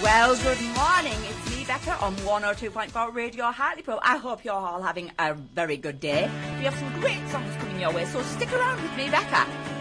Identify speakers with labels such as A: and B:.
A: Well, good morning. It's me, Becca, on 102.4 Radio Hartlepool. I hope you're all having a very good day. We have some great songs coming your way, so stick around with me, Becca.